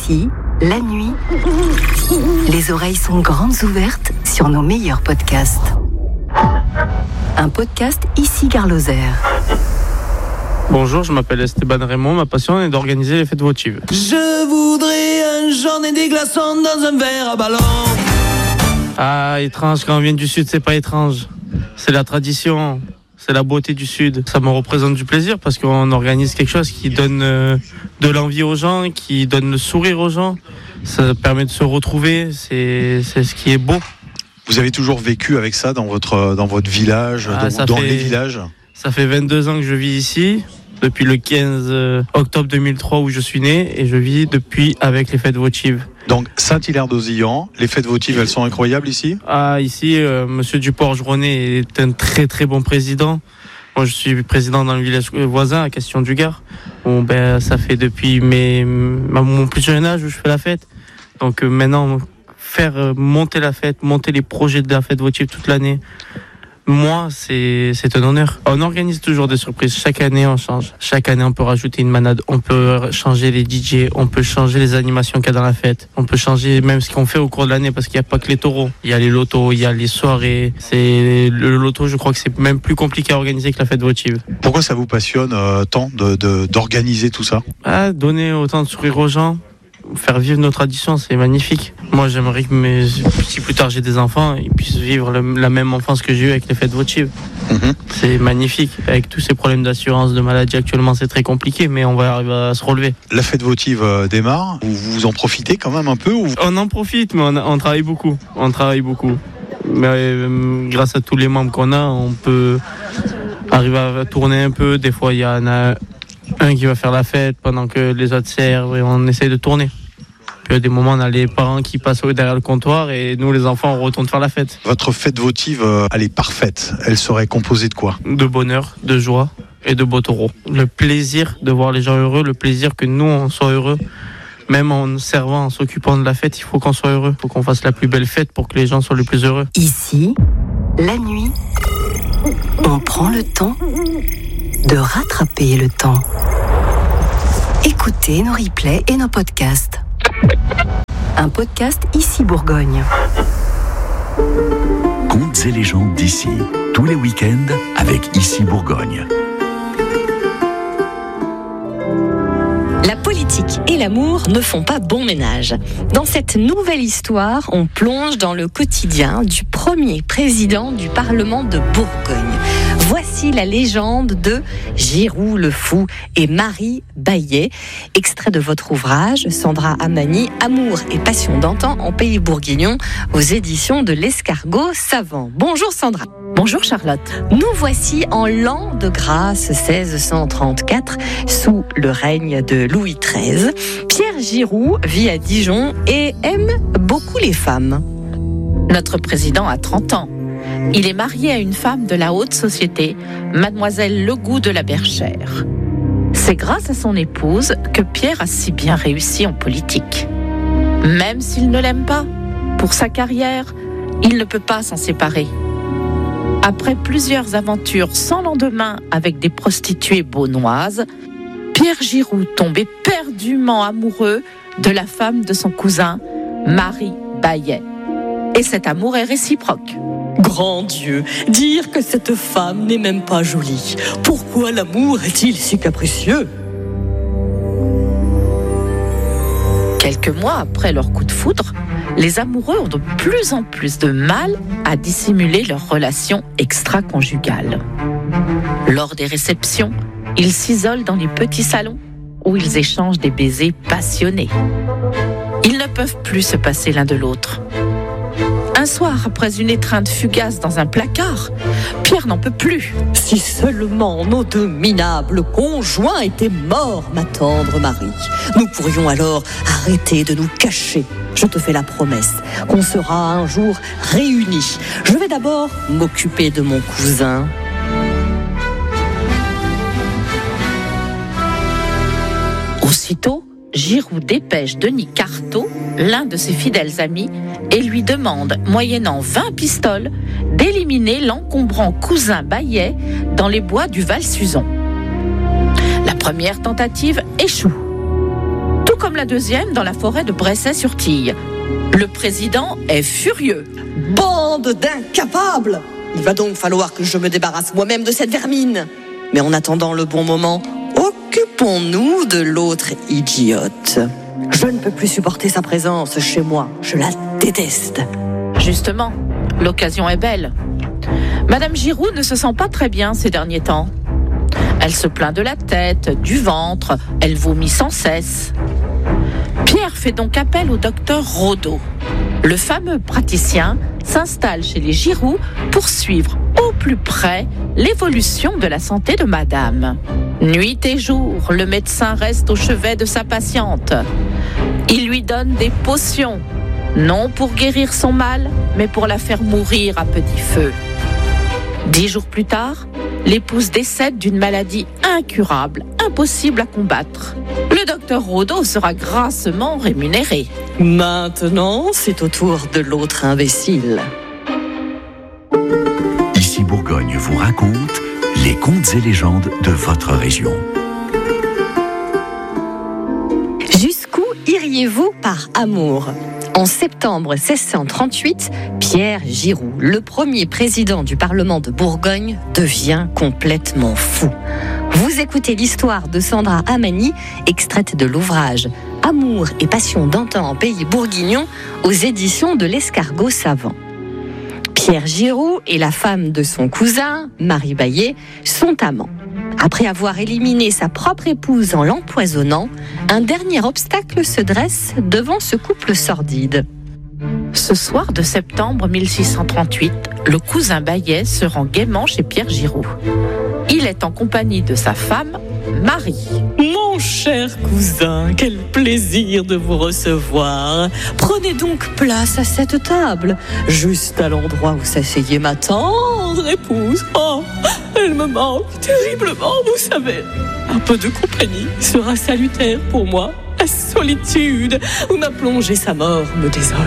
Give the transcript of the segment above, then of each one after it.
Ici, la nuit, les oreilles sont grandes ouvertes sur nos meilleurs podcasts. Un podcast Ici Gare Lozère. Bonjour, je m'appelle Esteban Raymond. Ma passion est d'organiser les fêtes votives. Je voudrais un jaune et des glaçons dans un verre à ballon. Ah, étrange, quand on vient du Sud, c'est pas étrange. C'est la tradition, c'est la beauté du Sud. Ça me représente du plaisir parce qu'on organise quelque chose qui donne de l'envie aux gens, qui donne le sourire aux gens. Ça permet de se retrouver, c'est ce qui est beau. Vous avez toujours vécu avec ça dans votre village, les villages ? Ça fait 22 ans que je vis ici, depuis le 15 octobre 2003 où je suis né, et je vis depuis avec les fêtes votives. Donc Saint-Hilaire-d'Auzillan, les fêtes votives, elles sont incroyables ici ? Ah, ici, Monsieur Duport-René est un très très bon président. Moi, je suis président dans le village voisin, à Castion-du-Gard. Bon, ça fait depuis mon plus jeune âge où je fais la fête. Donc maintenant, faire monter la fête, monter les projets de la fête votive toute l'année, moi, c'est un honneur. On organise toujours des surprises. Chaque année, on change. Chaque année, on peut rajouter une manade. On peut changer les DJ. On peut changer les animations qu'il y a dans la fête. On peut changer même ce qu'on fait au cours de l'année parce qu'il n'y a pas que les taureaux. Il y a les lotos, il y a les soirées. Le loto, je crois que c'est même plus compliqué à organiser que la fête votive. Pourquoi ça vous passionne tant d'organiser tout ça ? Donner autant de sourire aux gens. Faire vivre nos traditions, c'est magnifique. Moi, j'aimerais que si plus tard j'ai des enfants, ils puissent vivre la même enfance que j'ai eue avec les fêtes votives. C'est magnifique. Avec tous ces problèmes d'assurance, de maladie actuellement, c'est très compliqué, mais on va arriver à se relever. La fête votive démarre. Vous en profitez quand même un peu ou... On en profite, mais on travaille beaucoup. On travaille beaucoup. Mais grâce à tous les membres qu'on a, on peut arriver à tourner un peu. Des fois, il y en a un qui va faire la fête pendant que les autres servent et on essaye de tourner. Puis à des moments, on a les parents qui passent derrière le comptoir et nous, les enfants, on retourne faire la fête. Votre fête votive, elle est parfaite. Elle serait composée de quoi ? De bonheur, de joie et de beaux taureaux. Le plaisir de voir les gens heureux, le plaisir que nous, on soit heureux. Même en servant, en s'occupant de la fête, il faut qu'on soit heureux. Il faut qu'on fasse la plus belle fête pour que les gens soient les plus heureux. Ici, la nuit, on prend le temps de rattraper le temps. Écoutez nos replays et nos podcasts. Un podcast Ici Bourgogne. Contes et légendes d'ici, tous les week-ends avec Ici Bourgogne. La politique et l'amour ne font pas bon ménage. Dans cette nouvelle histoire, on plonge dans le quotidien du premier président du Parlement de Bourgogne. Voici la légende de Giroud le Fou et Marie Baillet, extrait de votre ouvrage Sandra Amani, Amour et passion d'antan en pays bourguignon, aux éditions de l'Escargot Savant. Bonjour Sandra. Bonjour Charlotte. Nous voici en l'an de grâce 1634, sous le règne de Louis XIII. Pierre Giroud vit à Dijon et aime beaucoup les femmes. Notre président a 30 ans. Il est marié à une femme de la haute société, mademoiselle Legout de la Berchère. C'est grâce à son épouse que Pierre a si bien réussi en politique. Même s'il ne l'aime pas, pour sa carrière, il ne peut pas s'en séparer. Après plusieurs aventures sans lendemain avec des prostituées beaunoises, Pierre Giroud tombe éperdument amoureux de la femme de son cousin, Marie Baillet. Et cet amour est réciproque. Grand Dieu, dire que cette femme n'est même pas jolie. Pourquoi l'amour est-il si capricieux ? Quelques mois après leur coup de foudre, les amoureux ont de plus en plus de mal à dissimuler leur relation extra-conjugale. Lors des réceptions, ils s'isolent dans les petits salons où ils échangent des baisers passionnés. Ils ne peuvent plus se passer l'un de l'autre. Un soir, après une étreinte fugace dans un placard, Pierre n'en peut plus. Si seulement nos deux minables conjoints étaient morts, ma tendre Marie. Nous pourrions alors arrêter de nous cacher. Je te fais la promesse qu'on sera un jour réunis. Je vais d'abord m'occuper de mon cousin. Aussitôt, Giroud dépêche Denis Carteau, l'un de ses fidèles amis, et lui demande, moyennant 20 pistoles, d'éliminer l'encombrant cousin Baillet dans les bois du Val-Suzon. La première tentative échoue. Tout comme comme la deuxième dans la forêt de Bressay-sur-Tille. Le président est furieux. Bande d'incapables! Il va donc falloir que je me débarrasse moi-même de cette vermine. Mais en attendant le bon moment, occupons-nous de l'autre idiote. Je ne peux plus supporter sa présence chez moi. Je la déteste. Justement, l'occasion est belle. Madame Giroux ne se sent pas très bien ces derniers temps. Elle se plaint de la tête, du ventre, elle vomit sans cesse. Pierre fait donc appel au docteur Rodeau. Le fameux praticien s'installe chez les Giroux pour suivre au plus près l'évolution de la santé de madame. Nuit et jour, le médecin reste au chevet de sa patiente. Il lui donne des potions, non pour guérir son mal, mais pour la faire mourir à petit feu. 10 jours plus tard, l'épouse décède d'une maladie incurable, impossible à combattre. Le docteur Rodeau sera grassement rémunéré. Maintenant, c'est au tour de l'autre imbécile. Ici Bourgogne vous raconte les contes et légendes de votre région. Jusqu'où iriez-vous par amour ? En septembre 1638, Pierre Giroux, le premier président du Parlement de Bourgogne, devient complètement fou. Vous écoutez l'histoire de Sandra Amani, extraite de l'ouvrage « Amour et passion d'antan en pays bourguignon » aux éditions de l'Escargot savant. Pierre Giroux et la femme de son cousin, Marie Baillet, sont amants. Après avoir éliminé sa propre épouse en l'empoisonnant, un dernier obstacle se dresse devant ce couple sordide. Ce soir de septembre 1638, le cousin Baillet se rend gaiement chez Pierre Giroux. Il est en compagnie de sa femme, Marie. Mon cher cousin, quel plaisir de vous recevoir. Prenez donc place à cette table, juste à l'endroit où s'asseyait ma tendre épouse. Oh, elle me manque terriblement, vous savez. Un peu de compagnie sera salutaire pour moi. La solitude où m'a plongé sa mort me désole.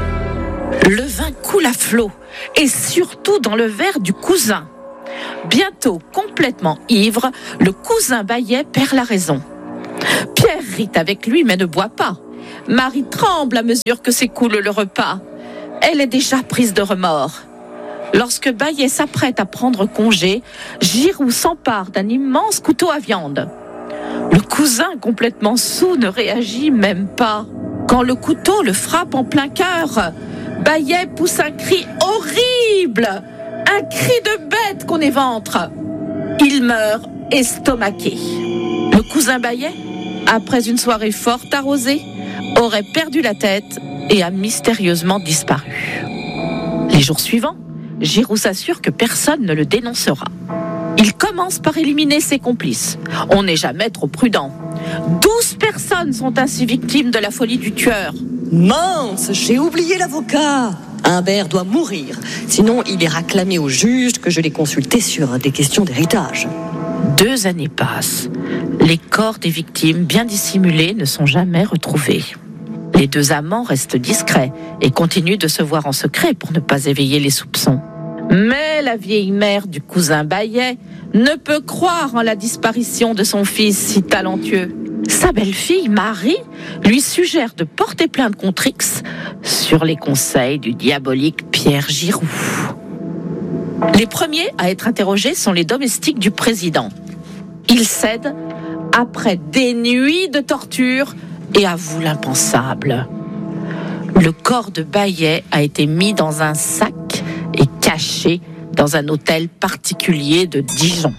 Le vin coule à flot, et surtout dans le verre du cousin. Bientôt complètement ivre, le cousin Baillet perd la raison. Pierre rit avec lui mais ne boit pas. Marie tremble à mesure que s'écoule le repas. Elle est déjà prise de remords. Lorsque Baillet s'apprête à prendre congé, Giroux s'empare d'un immense couteau à viande. Le cousin, complètement saoul, ne réagit même pas. Quand le couteau le frappe en plein cœur, Baillet pousse un cri horrible, un cri de bête qu'on éventre. Il meurt estomaqué. Le cousin Baillet, après une soirée fort arrosée, aurait perdu la tête et a mystérieusement disparu. Les jours suivants, Giroux s'assure que personne ne le dénoncera. Il commence par éliminer ses complices. On n'est jamais trop prudent. 12 personnes sont ainsi victimes de la folie du tueur. Mince, j'ai oublié l'avocat. Humbert doit mourir, sinon il ira clamer au juge que je l'ai consulté sur des questions d'héritage. 2 années passent. Les corps des victimes, bien dissimulés, ne sont jamais retrouvés. Les 2 amants restent discrets et continuent de se voir en secret pour ne pas éveiller les soupçons. Mais la vieille mère du cousin Baillet ne peut croire en la disparition de son fils si talentueux. Sa belle-fille, Marie, lui suggère de porter plainte contre X sur les conseils du diabolique Pierre Giroux. Les premiers à être interrogés sont les domestiques du président. Ils cèdent après des nuits de torture et avouent l'impensable. Le corps de Baillet a été mis dans un sac et caché dans un hôtel particulier de Dijon.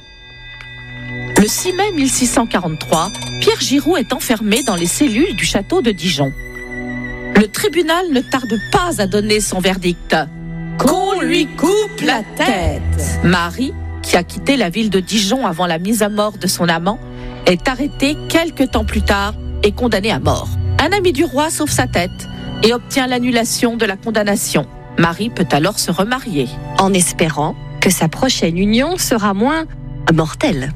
Le 6 mai 1643, Pierre Giroux est enfermé dans les cellules du château de Dijon. Le tribunal ne tarde pas à donner son verdict. Qu'on lui coupe la tête. Marie, qui a quitté la ville de Dijon avant la mise à mort de son amant, est arrêtée quelques temps plus tard et condamnée à mort. Un ami du roi sauve sa tête et obtient l'annulation de la condamnation. Marie peut alors se remarier, en espérant que sa prochaine union sera moins mortelle.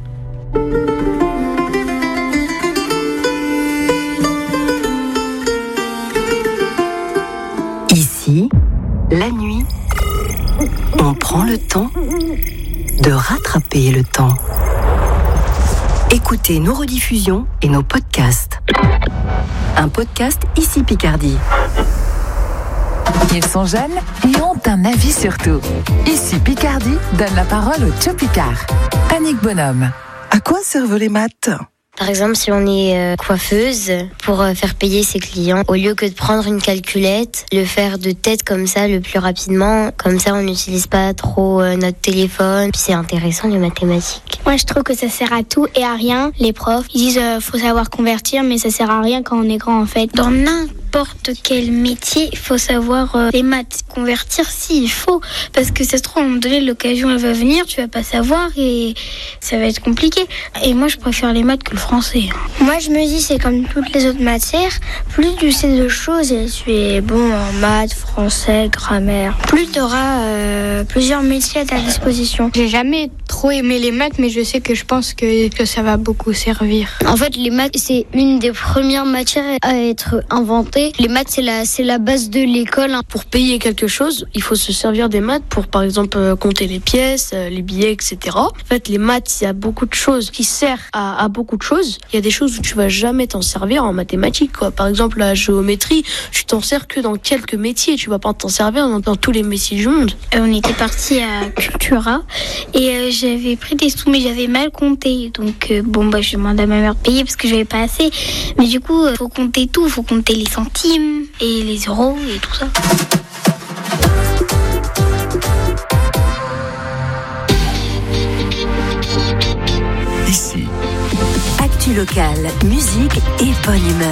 Ici, la nuit, on prend le temps de rattraper le temps. Écoutez nos rediffusions et nos podcasts. un podcast Ici Picardie. Ils sont jeunes et ont un avis sur tout. Ici Picardie donne la parole au Tchopicard. Annick Bonhomme. À quoi servent les maths ? Par exemple, si on est coiffeuse, pour faire payer ses clients, au lieu que de prendre une calculette, le faire de tête comme ça le plus rapidement, comme ça on n'utilise pas trop notre téléphone, puis c'est intéressant les mathématiques. Moi je trouve que ça sert à tout et à rien. Les profs, ils disent faut savoir convertir, mais ça sert à rien quand on est grand en fait. Dans n'importe quel métier, il faut savoir les maths. Convertir, si, il faut, parce que ça se trouve, à un moment donné, l'occasion elle va venir, tu vas pas savoir et ça va être compliqué. Et moi je préfère les maths que le français. Moi je me dis c'est comme toutes les autres matières, plus tu sais de choses et tu es bon en maths, français, grammaire, plus tu auras plusieurs métiers à ta disposition. J'ai jamais trop aimé les maths, mais je pense que ça va beaucoup servir. En fait, les maths, c'est une des premières matières à être inventée. Les maths, c'est la base de l'école. Pour payer quelque chose, il faut se servir des maths pour, par exemple, compter les pièces, les billets, etc. En fait, les maths, il y a beaucoup de choses qui servent à beaucoup de choses. Il y a des choses où tu vas jamais t'en servir en mathématiques, quoi. Par exemple, la géométrie, tu t'en sers que dans quelques métiers. Tu vas pas t'en servir dans tous les métiers du monde. On était partis à Cultura et j'avais pris des sous, mais j'avais mal compté. Donc, je demande à ma mère de payer parce que j'avais pas assez. Mais du coup, faut compter tout. Faut compter les centimes et les euros et tout ça. Ici. Actu locale, musique et bonne humeur.